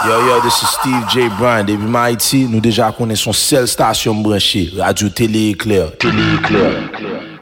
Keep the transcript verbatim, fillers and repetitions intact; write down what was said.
Yo, yo, this is Steve J. Bryan. Depuis Haïti, nous déjà connaissons seule station branchée, Radio Télé Éclair. Télé Éclair.